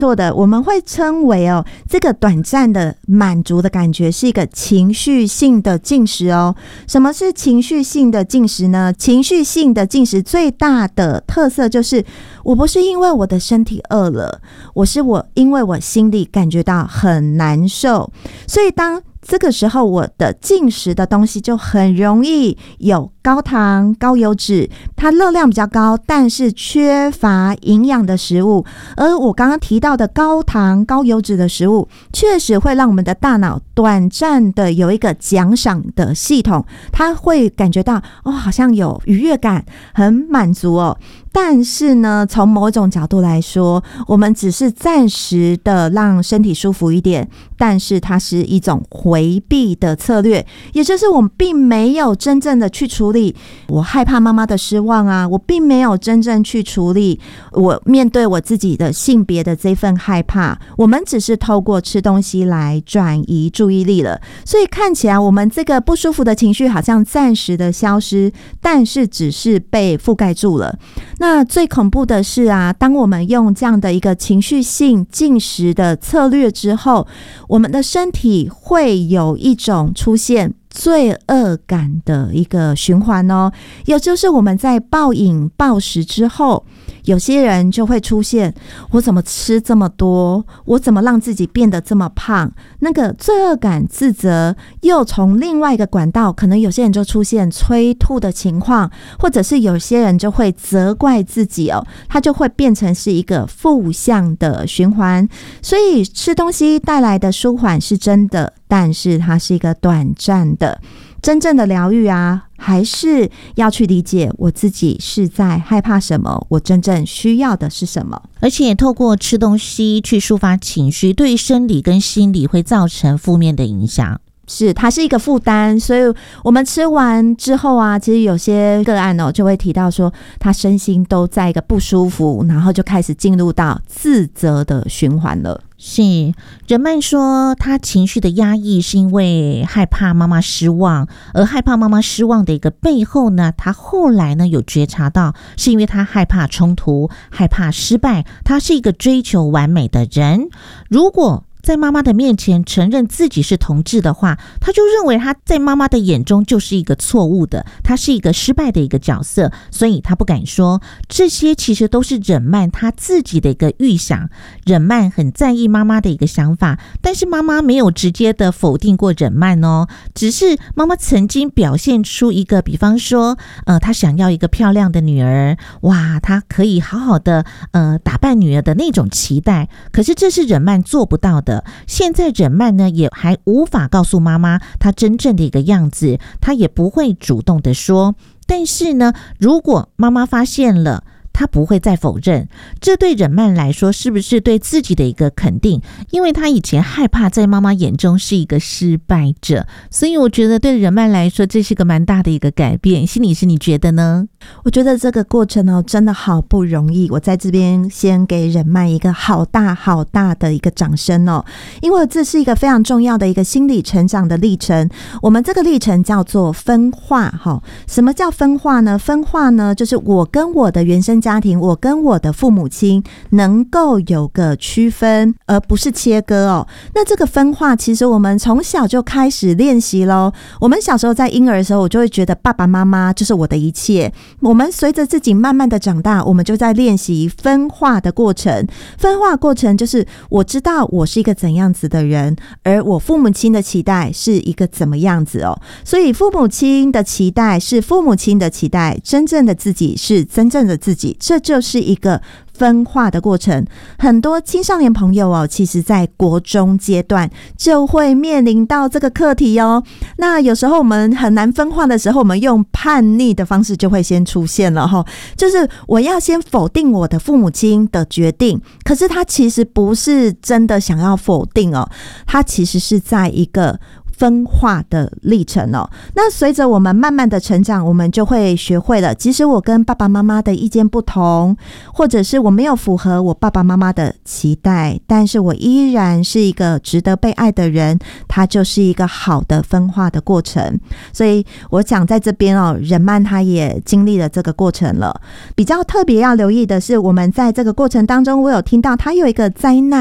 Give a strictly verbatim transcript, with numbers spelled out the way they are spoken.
做的，我们会称为哦，这个短暂的满足的感觉是一个情绪性的进食哦。什么是情绪性的进食呢？情绪性的进食最大的特色就是，我不是因为我的身体饿了，我是我因为我心里感觉到很难受，所以当这个时候我的进食的东西就很容易有高糖、高油脂，它热量比较高，但是缺乏营养的食物。而我刚刚提到的高糖、高油脂的食物，确实会让我们的大脑短暂的有一个奖赏的系统，它会感觉到哦，好像有愉悦感，很满足哦。但是呢，从某种角度来说，我们只是暂时的让身体舒服一点，但是它是一种回避的策略，也就是我们并没有真正的去处理我害怕妈妈的失望啊，我并没有真正去处理我面对我自己的性别的这份害怕，我们只是透过吃东西来转移注意力了。所以看起来我们这个不舒服的情绪好像暂时的消失，但是只是被覆盖住了。那最恐怖的是啊，当我们用这样的一个情绪性进食的策略之后，我们的身体会有一种出现罪恶感的一个循环哦，也就是我们在暴饮暴食之后，有些人就会出现我怎么吃这么多，我怎么让自己变得这么胖，那个罪恶感自责又从另外一个管道，可能有些人就出现催吐的情况，或者是有些人就会责怪自己哦，它就会变成是一个负向的循环。所以吃东西带来的舒缓是真的，但是它是一个短暂的，真正的疗愈啊，还是要去理解我自己是在害怕什么，我真正需要的是什么。 而且透过吃东西去抒发情绪，对生理跟心理会造成负面的影响。 是，它是一个负担，所以我们吃完之后啊，其实有些个案哦，就会提到说，他身心都在一个不舒服，然后就开始进入到自责的循环了。 是，人们说他情绪的压抑是因为害怕妈妈失望，而害怕妈妈失望的一个背后呢，他后来呢有觉察到，是因为他害怕冲突，害怕失败，他是一个追求完美的人。如果在妈妈的面前承认自己是同志的话，他就认为他在妈妈的眼中就是一个错误的，他是一个失败的一个角色，所以他不敢说。这些其实都是忍曼他自己的一个预想。忍曼很在意妈妈的一个想法，但是妈妈没有直接的否定过忍曼哦，只是妈妈曾经表现出一个，比方说呃，她想要一个漂亮的女儿，哇，她可以好好的呃打扮女儿的那种期待，可是这是忍曼做不到的。现在忍曼呢也还无法告诉妈妈她真正的一个样子，她也不会主动的说，但是呢，如果妈妈发现了，他不会再否认，这对忍曼来说是不是对自己的一个肯定？因为他以前害怕在妈妈眼中是一个失败者，所以我觉得对忍曼来说这是个蛮大的一个改变。心理师你觉得呢？ 我觉得这个过程哦，真的好不容易，我在这边先给忍曼一个好大好大的一个掌声哦，因为这是一个非常重要的一个心理成长的历程。我们这个历程叫做分化哈。什么叫分化呢？分化呢，就是我跟我的原生家庭，我跟我的父母亲能够有个区分，而不是切割哦。那这个分化其实我们从小就开始练习咯。我们小时候在婴儿的时候，我就会觉得爸爸妈妈就是我的一切。我们随着自己慢慢的长大，我们就在练习分化的过程。分化过程就是我知道我是一个怎样子的人，而我父母亲的期待是一个怎么样子哦。所以父母亲的期待是父母亲的期待，真正的自己是真正的自己，这就是一个分化的过程。很多青少年朋友哦，其实在国中阶段就会面临到这个课题哦。那有时候我们很难分化的时候，我们用叛逆的方式就会先出现了齁，就是我要先否定我的父母亲的决定，可是他其实不是真的想要否定哦，他其实是在一个分化的历程哦。那随着我们慢慢的成长，我们就会学会了，即使我跟爸爸妈妈的意见不同，或者是我没有符合我爸爸妈妈的期待，但是我依然是一个值得被爱的人，它就是一个好的分化的过程。所以我想在这边哦，忍曼他也经历了这个过程了。比较特别要留意的是，我们在这个过程当中，我有听到他有一个灾难